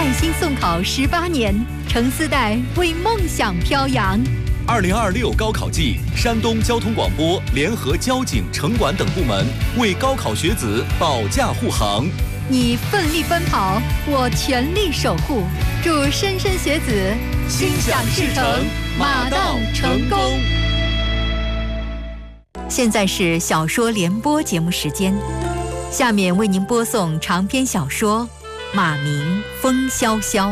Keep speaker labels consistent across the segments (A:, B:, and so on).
A: 耐心送考18年，承4代为梦想飘扬。
B: 2026高考季，山东交通广播联合交警、城管等部门为高考学子保驾护航。
A: 你奋力奔跑，我全力守护。祝莘莘学子心想事成，马到成功。现在是小说联播节目时间，下面为您播送长篇小说《马明风萧萧》。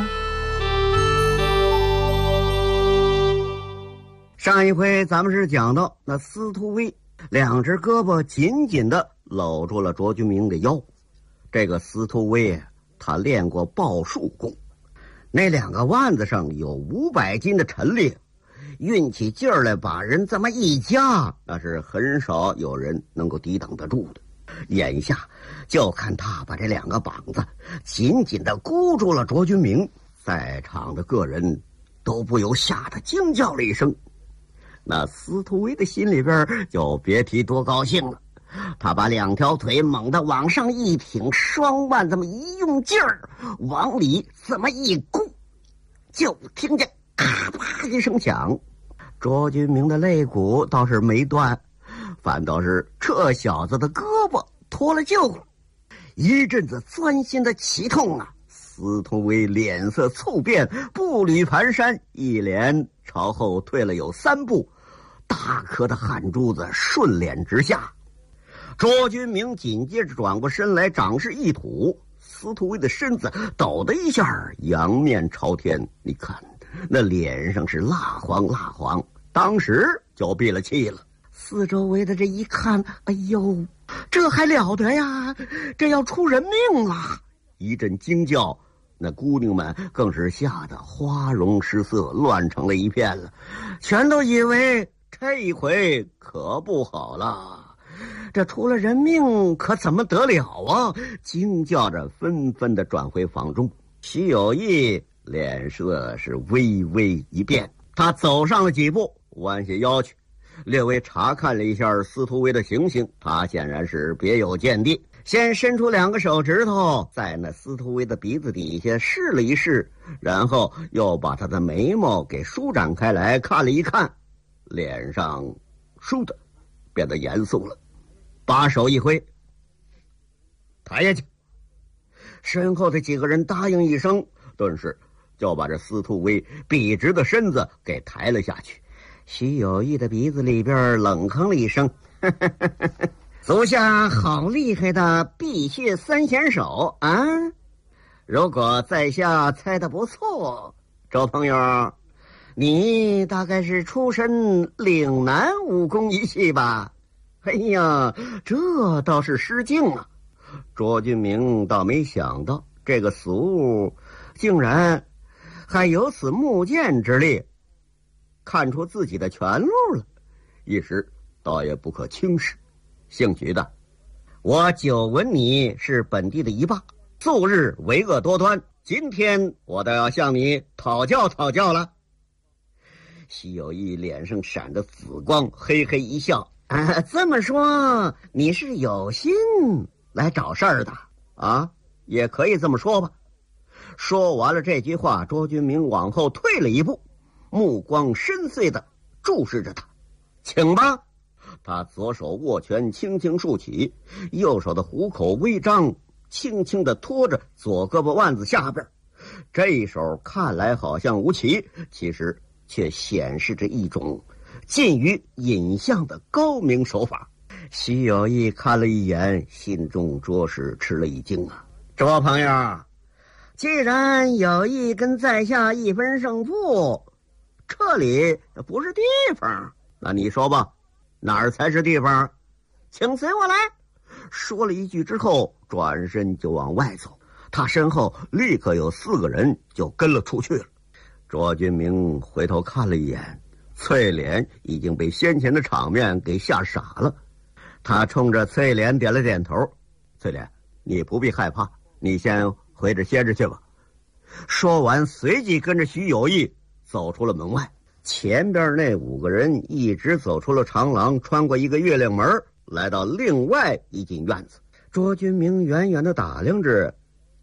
C: 上一回咱们是讲到那司徒威两只胳膊紧紧地搂住了卓君明的腰。这个司徒威他练过抱树功，那2个腕子上有500斤的陈力，运起劲儿来把人这么一夹，那是很少有人能够抵挡得住的。眼下就看他把这2个膀子紧紧地箍住了卓君明，在场的个人都不由吓得惊叫了一声。那司徒威的心里边就别提多高兴了，他把2条腿猛地往上一挺，双腕这么一用劲儿往里这么一箍，就听见咔啪一声响。卓君明的肋骨倒是没断，反倒是这小子的胳膊脱了臼了。一阵子钻心的奇痛啊！司徒威脸色骤变，步履蹒跚，一连朝后退了有3步，大颗的汗珠子顺脸直下。卓君明紧接着转过身来，掌势一吐，司徒威的身子抖的一下仰面朝天，你看那脸上是蜡黄，当时就闭了气了。四周围的这一看，哎呦，这还了得呀，这要出人命了！一阵惊叫，那姑娘们更是吓得花容失色，乱成了一片了，全都以为这一回可不好了，这出了人命可怎么得了啊！惊叫着纷纷的转回房中。徐有义脸色是微微一变，他走上了几步，弯下腰去，略微查看了一下司徒威的情形，他显然是别有见地，先伸出2个手指头在那司徒威的鼻子底下试了一试，然后又把他的眉毛给舒展开来看了一看，脸上倏地变得严肃了，把手一挥，抬下去。身后的几个人答应一声，顿时就把这司徒威笔直的身子给抬了下去。徐有义的鼻子里边冷哼了一声，呵呵呵呵，足下好厉害的碧血3贤手啊！如果在下猜得不错，周朋友，你大概是出身岭南武功一系吧？哎呀，这倒是失敬啊！卓君明倒没想到这个俗物竟然还有此木剑之力，看出自己的全路了，一时倒也不可轻视。姓徐的，我久闻你是本地的一霸，素日为恶多端，今天我倒要向你讨教了。徐有义脸上闪着紫光，嘿嘿一笑，这么说你是有心来找事儿的啊？也可以这么说吧。说完了这句话，卓君明往后退了一步，目光深邃地注视着他。请吧。他左手握拳轻轻竖起，右手的虎口微张，轻轻地托着左胳膊腕子下边。这一手看来好像无奇，其实却显示着一种近于影像的高明手法。徐有义看了一眼，心中着实吃了一惊啊！卓朋友，既然有意跟在下一分胜负，这里不是地方，那你说吧，哪儿才是地方？请随我来。说了一句之后，转身就往外走，他身后立刻有4个人就跟了出去了。卓君明回头看了一眼，翠莲已经被先前的场面给吓傻了。他冲着翠莲点了点头，翠莲，你不必害怕，你先回着歇着去吧。说完，随即跟着徐有义走出了门外。前边那5个人一直走出了长廊，穿过一个月亮门，来到另外一进院子。卓君明远远地打量着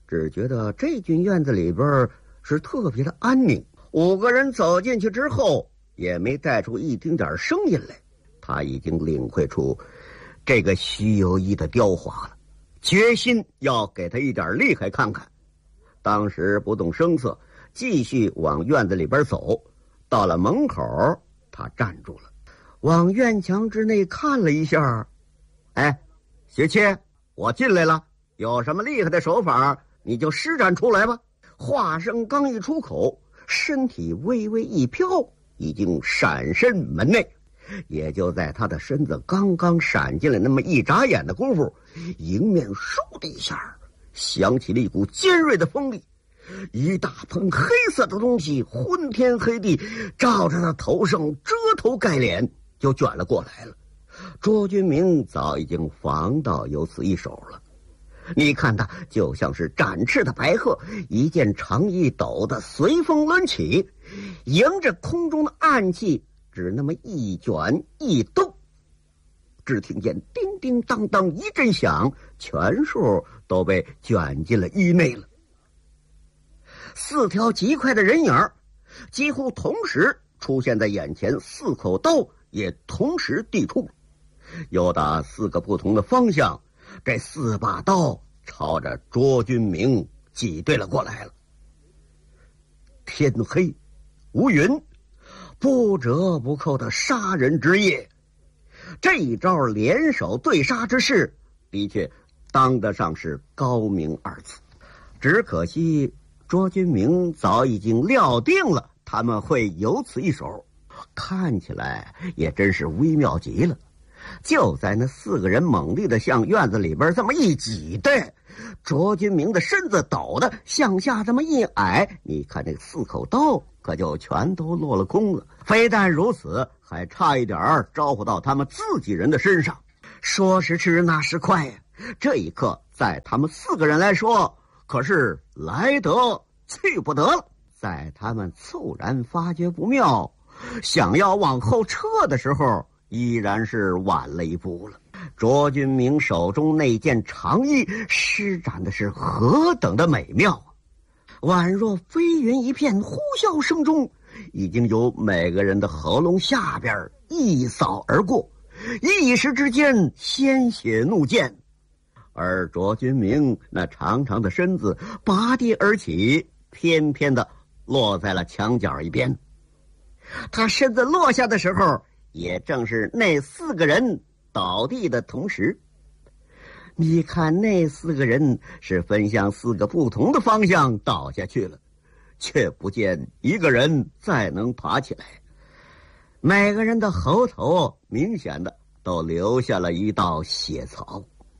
C: 只觉得这间院子里边是特别的安宁。5个人走进去之后，也没带出一丁点声音来。他已经领会出这个徐有义的刁滑了，决心要给他一点厉害看看。当时不动声色，继续往院子里边走。到了门口，他站住了，往院墙之内看了一下。哎，徐切，我进来了，有什么厉害的手法你就施展出来吧。话声刚一出口，身体微微一飘，已经闪身门内。也就在他的身子刚刚闪进来那么一眨眼的功夫，迎面倏的一下响起了一股尖锐的风力，一大盆黑色的东西昏天黑地照着他头上遮头盖脸就卷了过来了。卓君明早已经防到有此一手了，你看他就像是展翅的白鹤，一件长衣抖得随风抡起，迎着空中的暗气只那么一卷一兜，只听见叮叮当当一阵响，全数都被卷进了衣内了。4条极快的人影几乎同时出现在眼前，4口刀也同时递出，又打4个不同的方向，这4把刀朝着卓君明挤兑了过来了。天黑无云，不折不扣的杀人之夜，这一招联手对杀之势，的确当得上是高明2字。只可惜卓君明早已经料定了他们会有此一手，看起来也真是微妙极了。就在那4个人猛力的向院子里边这么一挤兑，卓君明的身子抖的向下这么一矮，你看那4口刀可就全都落了空了。非但如此，还差一点招呼到他们自己人的身上。说时迟，那时快呀！这一刻在他们4个人来说可是来得去不得了。在他们猝然发觉不妙，想要往后撤的时候，依然是晚了一步了。卓君明手中那件长衣施展的是何等的美妙啊！宛若飞云一片，呼啸声中已经由每个人的喉咙下边一扫而过，一时之间鲜血怒溅。而卓君明那长长的身子拔地而起，偏偏的落在了墙角一边。他身子落下的时候，也正是那4个人倒地的同时。你看那4个人是分向4个不同的方向倒下去了，却不见一个人再能爬起来。每个人的喉头明显的都留下了一道血槽。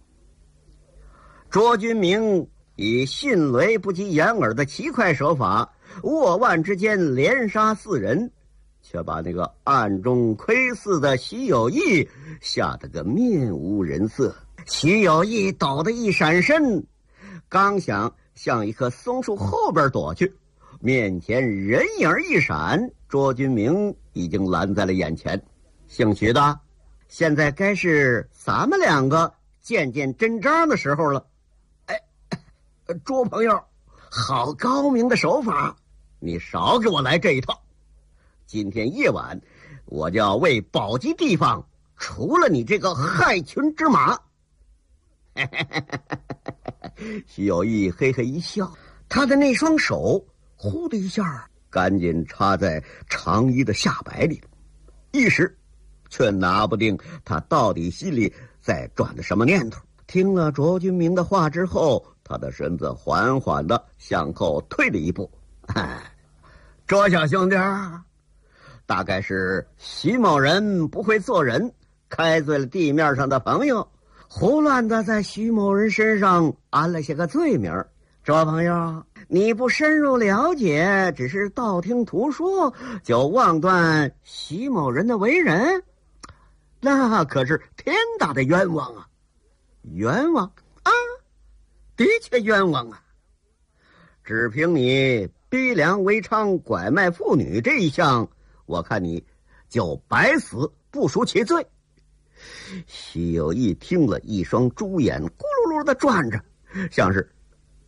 C: 卓君明以迅雷不及掩耳的奇快手法，握腕之间连杀4人，却把那个暗中窥伺的徐有义吓得个面无人色。徐有义抖得一闪身，刚想向一棵松树后边躲去，面前人影一闪，卓君明已经拦在了眼前。姓徐的，现在该是咱们2个见见真章的时候了。卓朋友，好高明的手法，你少给我来这一套。今天夜晚我就要为保济地方除了你这个害群之马。徐有义嘿嘿一笑，他的那双手呼的一下赶紧插在长衣的下摆里，一时却拿不定他到底心里在转的什么念头。听了卓君明的话之后，他的身子缓缓地向后退了一步。卓小兄弟，大概是徐某人不会做人，开罪了地面上的朋友，胡乱的在徐某人身上安了些个罪名。卓朋友，你不深入了解，只是道听途说就妄断徐某人的为人，那可是天大的冤枉啊！冤枉啊，的确冤枉啊！只凭你逼良为娼、拐卖妇女这一项，我看你就白死不赎其罪。徐有义听了，一双猪眼咕噜噜的转着，像是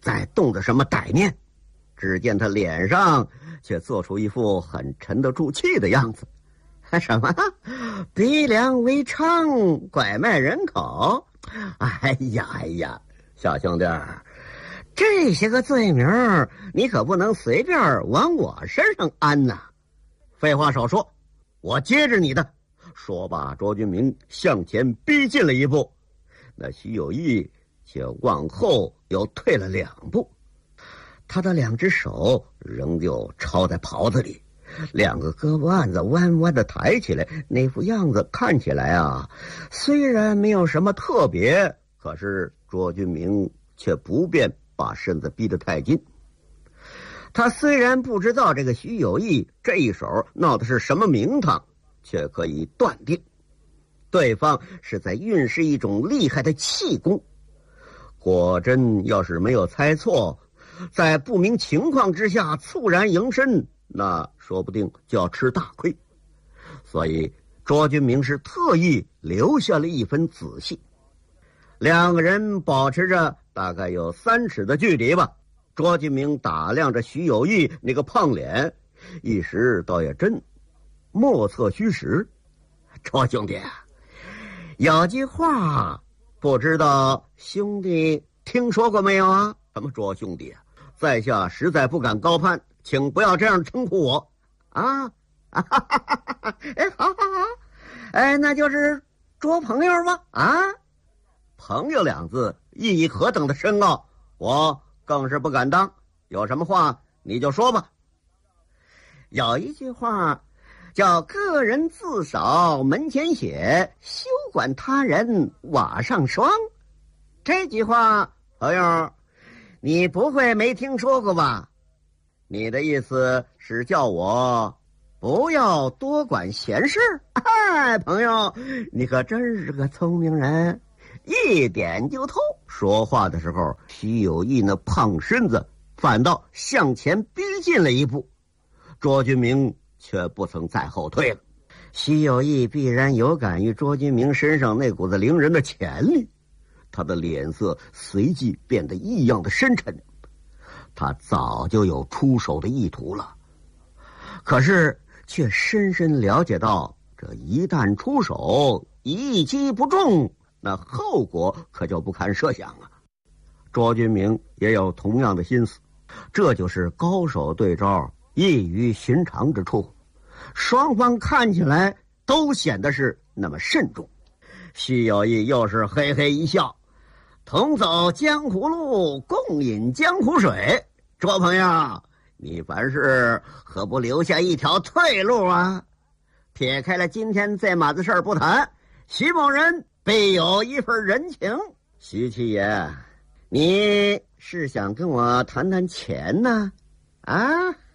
C: 再动的什么歹念。只见他脸上却做出一副很沉得住气的样子。什么逼良为娼，拐卖人口？哎呀，小兄弟，这些个罪名你可不能随便往我身上安呐！废话少说，我接着你的。说罢，卓君明向前逼近了一步，那徐有义却往后又退了2步，他的2只手仍旧抄在袍子里，2个胳膊腕子弯弯的抬起来，那副样子看起来啊，虽然没有什么特别，可是卓君明却不便把身子逼得太近。他虽然不知道这个徐有义这一手闹的是什么名堂，却可以断定对方是在运施一种厉害的气功。果真要是没有猜错，在不明情况之下猝然迎身，那说不定就要吃大亏。所以卓君明是特意留下了一分仔细。2个人保持着大概有3尺的距离吧。卓君明打量着徐有义那个胖脸，一时倒也真莫测虚实。卓兄弟，有句话不知道兄弟听说过没有啊？什么卓兄弟啊？在下实在不敢高攀，请不要这样称呼我啊！哎，好，哎，那就是卓朋友吗？啊，朋友2字意义何等的深奥，我更是不敢当。有什么话你就说吧。有一句话叫个人自扫门前雪，休管他人瓦上霜。这句话朋友你不会没听说过吧？你的意思是叫我不要多管闲事？哎，朋友，你可真是个聪明人，一点就透。说话的时候，徐有义那胖身子反倒向前逼近了一步，卓君明却不曾再后退了。徐有义必然有感于卓君明身上那股子凌人的潜力，他的脸色随即变得异样的深沉。他早就有出手的意图了，可是却深深了解到，这一旦出手，一击不中，那后果可就不堪设想啊。卓君明也有同样的心思，这就是高手对招异于寻常之处，双方看起来都显得是那么慎重。徐有义又是嘿嘿一笑，同走江湖路，共饮江湖水。卓朋友，你凡事何不留下一条退路啊？撇开了今天这码子事儿不谈，徐某人必有一份人情。徐七爷，你是想跟我谈谈钱呢？啊？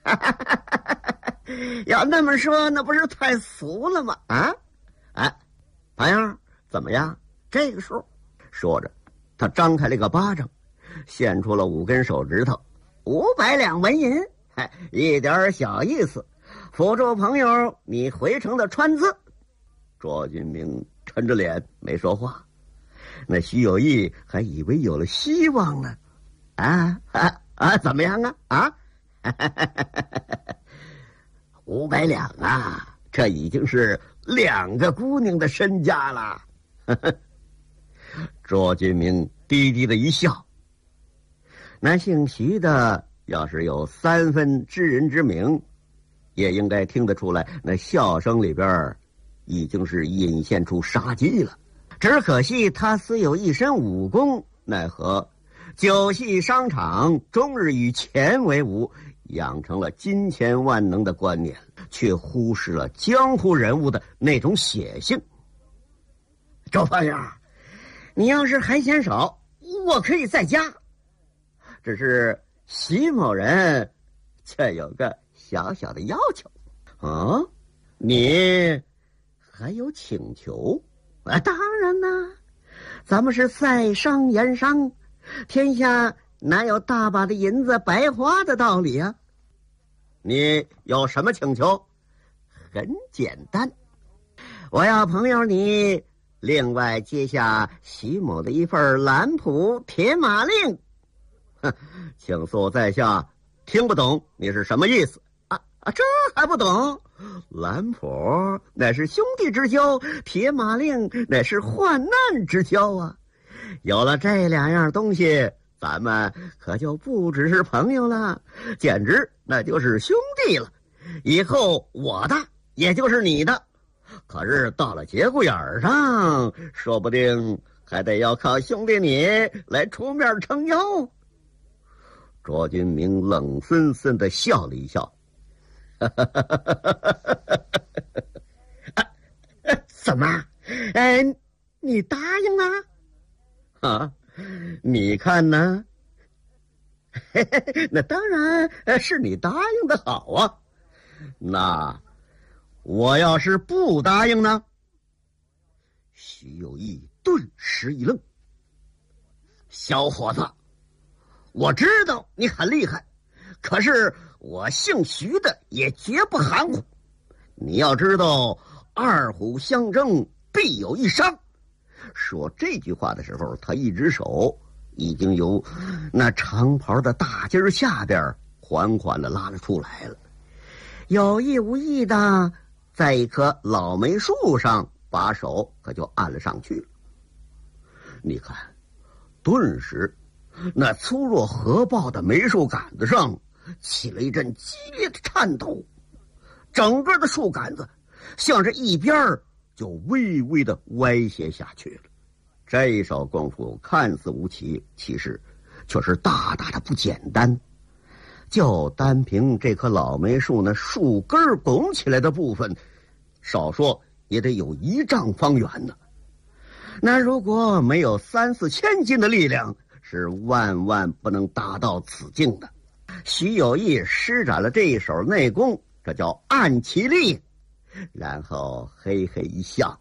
C: 要那么说，那不是太俗了吗？啊？哎，朋友，怎么样？这个数？说着，他张开了个巴掌，现出了5根手指头，500两纹银，一点小意思。辅助朋友你回城的川资。卓君明沉着脸没说话，那徐有义还以为有了希望呢。怎么样啊？啊，500两啊，这已经是2个姑娘的身价了。卓君明低低的一笑，那姓徐的要是有3分知人之明，也应该听得出来，那笑声里边已经是隐现出杀机了。只可惜他虽有一身武功，奈何酒席商场终日以钱为伍，养成了金钱万能的观念，却忽视了江湖人物的那种血性。周朋友，你要是还嫌少，我可以再加，只是徐某人却有个小小的要求。啊，你还有请求？当然啦，咱们是在商言商，天下哪有大把的银子白花的道理啊？你有什么请求？很简单，我要朋友你另外接下徐某的一份蓝谱铁马令。 请诉在下听不懂你是什么意思这还不懂？兰普乃是兄弟之交，铁马令乃是患难之交啊！有了这两样东西，咱们可就不只是朋友了，简直那就是兄弟了。以后我的也就是你的，可是到了节骨眼上，说不定还得要靠兄弟你来出面撑腰。卓君明冷森森地笑了一笑，怎么？你答应了？你看呢？那当然是你答应的好啊。那我要是不答应呢？徐有义顿时一愣。小伙子，我知道你很厉害，可是我姓徐的也绝不含糊。你要知道，二虎相争必有一伤。说这句话的时候，他一只手已经由那长袍的大襟下边缓缓地拉了出来了，有意无意的在一棵老梅树上把手可就按了上去了。你看，顿时那粗若核爆的梅树杆子上起了一阵激烈的颤抖，整个的树杆子向着一边就微微的歪斜下去了。这一手功夫看似无奇，其实却是大大的不简单。就单凭这棵老梅树那树根拱起来的部分，少说也得有1丈方圆呢。那如果没有3、4千斤的力量，是万万不能达到此境的。徐有义施展了这一手内功，这叫暗其力，然后嘿嘿一笑，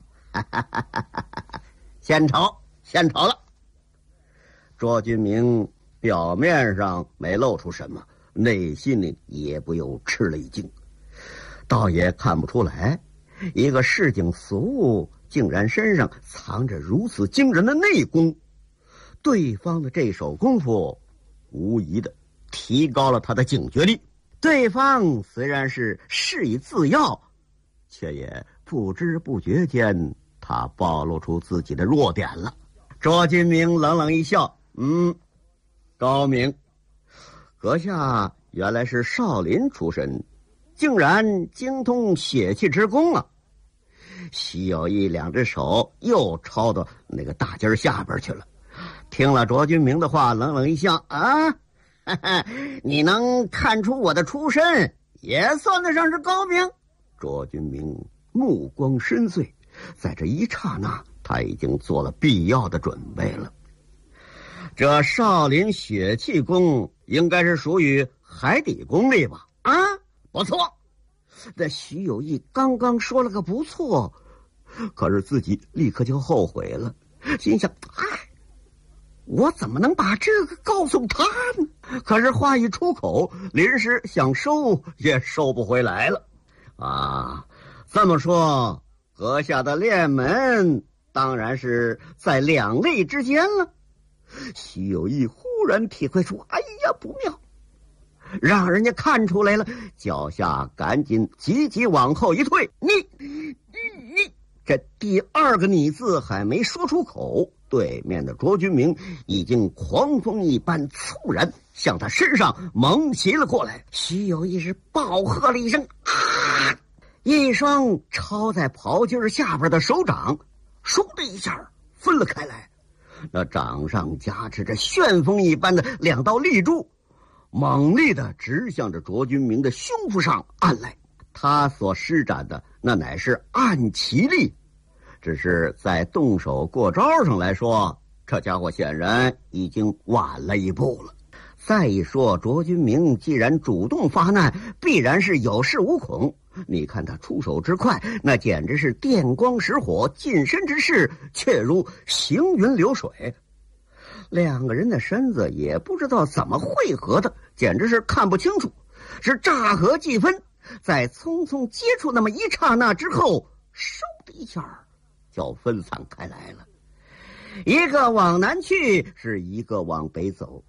C: 献丑了。卓君明表面上没露出什么，内心里也不由吃了一惊，倒也看不出来，一个市井俗物竟然身上藏着如此惊人的内功。对方的这手功夫无疑的提高了他的警觉力。对方虽然是事以自要，却也不知不觉间他暴露出自己的弱点了。卓君明冷冷一笑，高明，阁下原来是少林出身，竟然精通血气之功啊！徐有义2只手又抄到那个大襟下边去了，听了卓君明的话，冷冷一笑，你能看出我的出身，也算得上是高明。卓君明目光深邃，在这一刹那，他已经做了必要的准备了。这少林血气功应该是属于海底功力吧？不错。那徐有义刚刚说了个不错，可是自己立刻就后悔了，心想，我怎么能把这个告诉他呢？可是话一出口，临时想收也收不回来了。这么说，阁下的练门当然是在2肋之间了。徐有义忽然体会出，不妙，让人家看出来了，脚下赶紧急急往后一退。你这第2个你字还没说出口，对面的卓君明已经狂风一般猝然向他身上猛袭了过来。徐有义是暴喝了一声，一双抄在袍襟下边的手掌倏的一下分了开来，那掌上夹持着旋风一般的2道利珠，猛力的直向着卓君明的胸腹上按来。他所施展的那乃是暗其力，只是在动手过招上来说，这家伙显然已经晚了一步了。再一说，卓君明既然主动发难，必然是有恃无恐。你看他出手之快，那简直是电光石火，近身之势却如行云流水。2个人的身子也不知道怎么汇合的，简直是看不清楚，是乍合即分。在匆匆接触那么一刹那之后，嗖的一下就分散开来了，一个往南去，是一个往北走。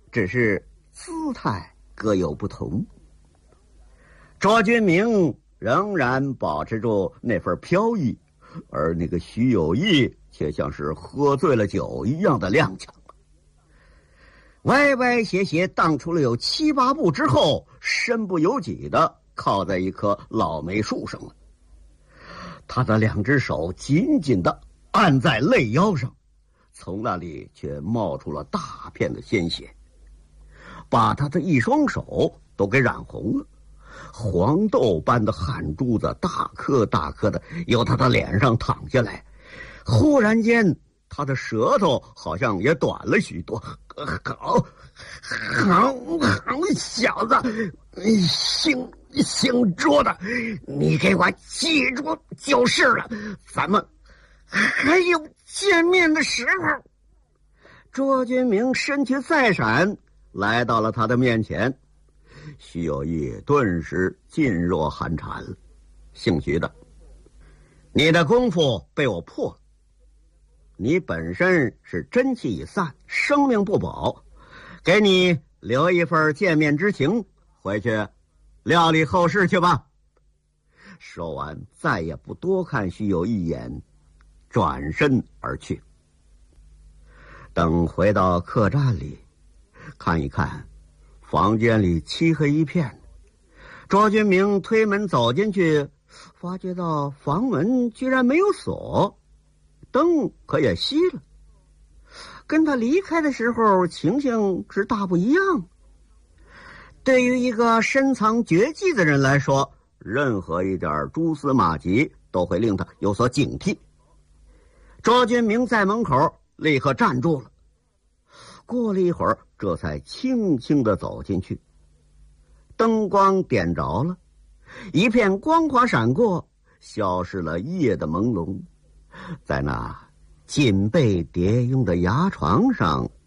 C: 只是姿态各有不同。卓君明仍然保持住那份飘逸，而那个徐有义却像是喝醉了酒一样的踉跄，歪歪斜斜荡出了有7、8步之后，身不由己地靠在一棵老梅树上了。他的2只手紧紧地按在肋腰上，从那里却冒出了大片的鲜血，把他的一双手都给染红了。黄豆般的汗珠子大颗大颗的由他的脸上淌下来，忽然间他的舌头好像也短了许多。好小子，姓卓的，你给我记住就是了，咱们还有见面的时候。卓君明身躯再闪，来到了他的面前。徐有义顿时噤若寒蝉了。姓徐的，你的功夫被我破了，你本身是真气已散，生命不保，给你留一份见面之情，回去料理后事去吧。说完再也不多看徐有义一眼，转身而去。等回到客栈里，看一看房间里漆黑一片，卓君明推门走进去，发觉到房门居然没有锁，灯可也熄了，跟他离开的时候情形是大不一样。对于一个深藏绝技的人来说，任何一点蛛丝马迹都会令他有所警惕。卓君明在门口立刻站住了，过了一会儿这才轻轻地走进去。灯光点着了，一片光华闪过，消失了夜的朦胧。在那锦被叠拥的牙床上，